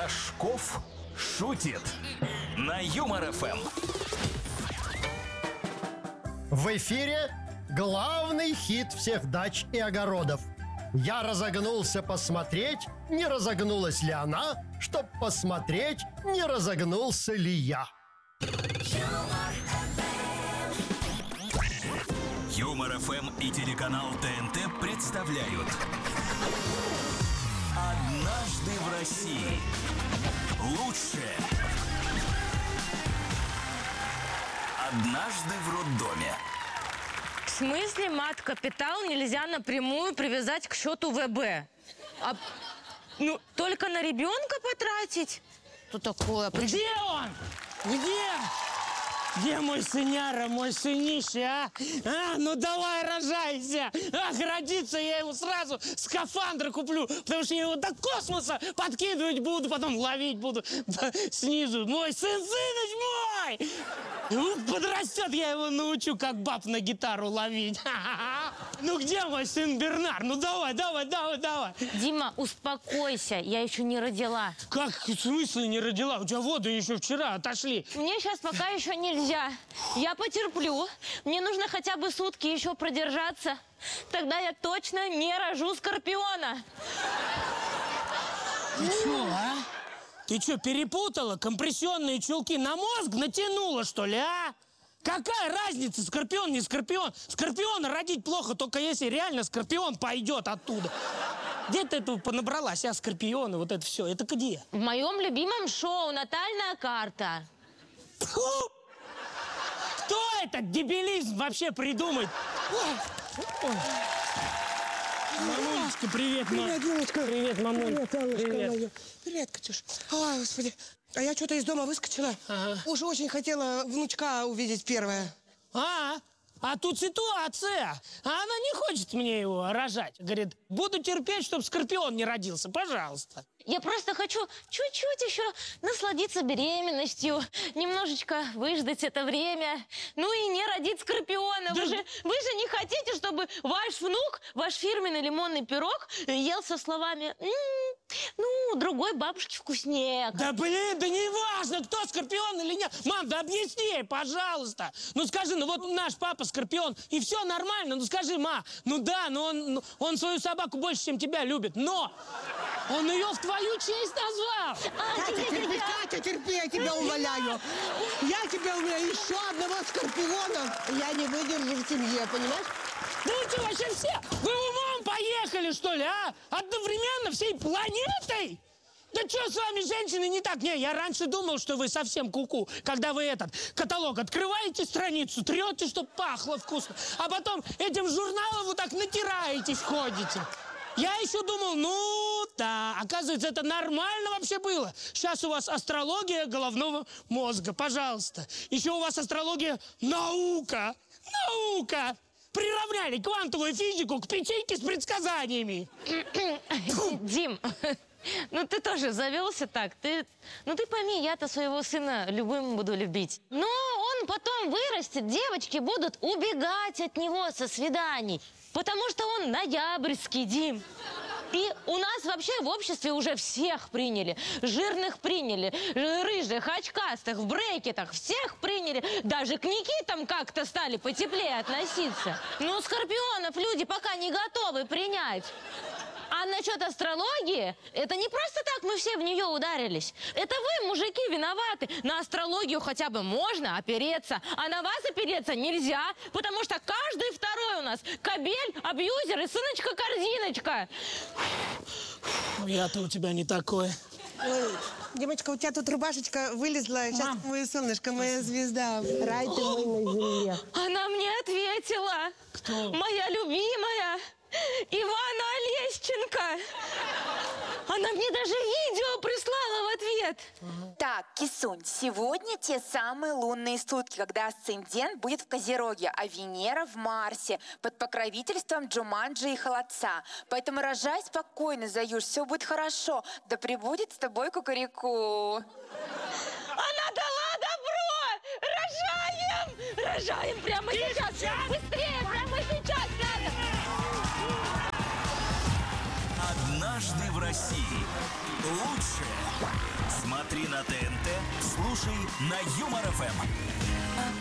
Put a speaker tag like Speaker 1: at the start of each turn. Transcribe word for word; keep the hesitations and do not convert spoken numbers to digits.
Speaker 1: Рожков шутит на Юмор эф эм.
Speaker 2: В эфире главный хит всех дач и огородов. Я разогнулся посмотреть, не разогнулась ли она, чтоб посмотреть, не разогнулся ли я.
Speaker 1: Юмор эф эм и телеканал тэ эн тэ представляют «Однажды в России». Лучшее. Однажды в роддоме.
Speaker 3: В смысле мат-капитал нельзя напрямую привязать к счету вэ бэ? А, ну, только на ребенка потратить? Что такое?
Speaker 4: Где он? Где? Где мой сыняра, мой сынище, а? А, ну давай рожайся! Ах, родится, я ему сразу скафандр куплю, потому что я его до космоса подкидывать буду, потом ловить буду снизу. Мой сын, сыныч мой! Ну, подрастет, я его научу, как баб на гитару ловить. Ну где мой сын Бернар? Ну давай, давай, давай, давай.
Speaker 3: Дима, успокойся, я еще не родила.
Speaker 4: Как, в смысле не родила? У тебя воды еще вчера отошли.
Speaker 3: Мне сейчас пока еще нельзя. Я потерплю. Мне нужно хотя бы сутки еще продержаться. Тогда я точно не рожу скорпиона.
Speaker 4: Ты что, а? Ты что, перепутала? Компрессионные чулки на мозг натянула, что ли, а? Какая разница, скорпион, не скорпион? Скорпиона родить плохо, только если реально скорпион пойдет оттуда. Где ты этого понабралась, а, скорпионы, вот это все? Это где?
Speaker 3: В моем любимом шоу «Натальная карта».
Speaker 4: Фу! Кто этот дебилизм вообще придумает? Мамулечка, привет, мам.
Speaker 5: Привет, девочка.
Speaker 4: Привет, мамуль.
Speaker 5: Привет, Аннушка
Speaker 4: Привет.
Speaker 5: моя. Привет, Катюш. Ой, господи. А я что-то из дома выскочила.
Speaker 4: Ага.
Speaker 5: Уж очень хотела внучка увидеть первое.
Speaker 4: А, а тут ситуация. А она не хочет мне его рожать. Говорит, буду терпеть, чтобы скорпион не родился. Пожалуйста.
Speaker 3: Я просто хочу чуть-чуть еще насладиться беременностью, немножечко выждать это время, ну и не родить скорпиона.
Speaker 4: Да...
Speaker 3: Вы, же, вы же не хотите, чтобы ваш внук, ваш фирменный лимонный пирог ел со словами «М-м, ну, другой бабушке вкуснее».
Speaker 4: Да блин, да не важно, кто скорпион или нет. Мам, да объясни, пожалуйста. Ну скажи, ну вот наш папа скорпион, и все нормально. Ну скажи, ма, ну да, но он, он свою собаку больше, чем тебя любит, но он ее в твою честь назвал.
Speaker 3: А,
Speaker 5: Катя, терпи, Катя, терпи, я тебя умоляю. Я тебя умоляю, еще одного скорпиона я не выдержу в семье, понимаешь?
Speaker 4: Да вы что, вообще все? Вы умом поехали, что ли, а? Одновременно всей планетой? Да что с вами, женщины, не так? Не, я раньше думал, что вы совсем куку, когда вы этот каталог открываете страницу, трете, чтоб пахло вкусно, а потом этим журналом вот так натираетесь, ходите. Я еще думал, ну да, оказывается, это нормально вообще было. Сейчас у вас астрология головного мозга, пожалуйста. Еще у вас астрология наука, наука. Приравняли квантовую физику к печеньке с предсказаниями.
Speaker 3: Дим, ну ты тоже завелся так. Ты, ну ты пойми, я-то своего сына любым буду любить. Но он потом вырастет, девочки будут убегать от него со свиданий. Потому что он ноябрьский, Дим. И у нас вообще в обществе уже всех приняли. Жирных приняли, рыжих, очкастых, в брекетах. Всех приняли. Даже к Никитам как-то стали потеплее относиться. Но скорпионов люди пока не готовы принять. А насчет астрологии, это не просто так мы все в нее ударились. Это вы, мужики, виноваты. На астрологию хотя бы можно опереться, а на вас опереться нельзя, потому что каждый второй у нас кобель, абьюзер и сыночка-корзиночка.
Speaker 4: Я-то у тебя не такой.
Speaker 5: Ой, Димочка, у тебя тут рубашечка вылезла. Сейчас,
Speaker 4: Мам.
Speaker 5: мое солнышко, моя звезда. Рай ты мой на земле.
Speaker 3: Она мне ответила.
Speaker 4: Кто?
Speaker 3: Моя любимая Ивана Олещенко. Она мне даже видео прислала в ответ.
Speaker 6: Так, Кисунь, сегодня те самые лунные сутки, когда асцендент будет в Козероге, а Венера в Марсе, под покровительством Джуманджи и Холодца. Поэтому рожай спокойно, Заюш, все будет хорошо. Да пребудет с тобой кукареку.
Speaker 3: Она дала добро! Рожаем! Рожаем прямо сейчас! Быстрее, прямо сейчас надо!
Speaker 1: «Однажды в России». Лучшее Смотри на ТНТ, слушай на Юмор ФМ.